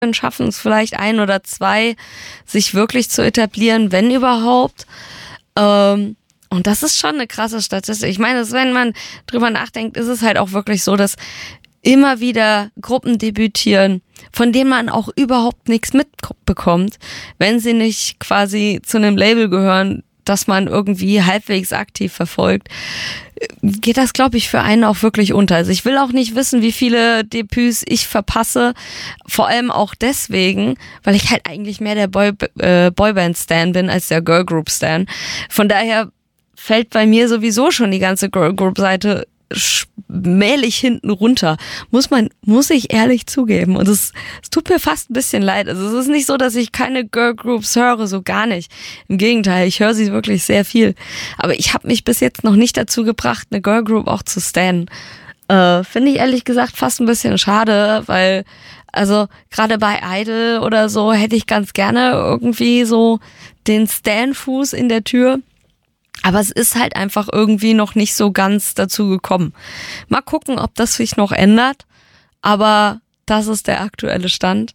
schaffen es vielleicht 1 oder 2, sich wirklich zu etablieren, wenn überhaupt. Und das ist schon eine krasse Statistik. Ich meine, wenn man drüber nachdenkt, ist es halt auch wirklich so, dass immer wieder Gruppen debütieren, von denen man auch überhaupt nichts mitbekommt, wenn sie nicht quasi zu einem Label gehören, das man irgendwie halbwegs aktiv verfolgt, geht das, glaube ich, für einen auch wirklich unter. Also ich will auch nicht wissen, wie viele Debüts ich verpasse, vor allem auch deswegen, weil ich halt eigentlich mehr der Boyband-Stan bin als der Girlgroup-Stan. Von daher fällt bei mir sowieso schon die ganze Girlgroup-Seite mählich hinten runter. Muss ich ehrlich zugeben. Und es tut mir fast ein bisschen leid. Also es ist nicht so, dass ich keine Girlgroups höre, so gar nicht. Im Gegenteil, ich höre sie wirklich sehr viel. Aber ich habe mich bis jetzt noch nicht dazu gebracht, eine Girlgroup auch zu stannen. Finde ich ehrlich gesagt fast ein bisschen schade, weil also gerade bei Idol oder so hätte ich ganz gerne irgendwie so den Stan-Fuß in der Tür. Aber es ist halt einfach irgendwie noch nicht so ganz dazu gekommen. Mal gucken, ob das sich noch ändert. Aber das ist der aktuelle Stand.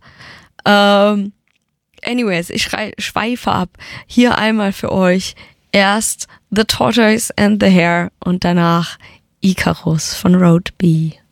Anyways, ich schweife ab. Hier einmal für euch. Erst The Tortoise and the Hare und danach Icarus von Road B.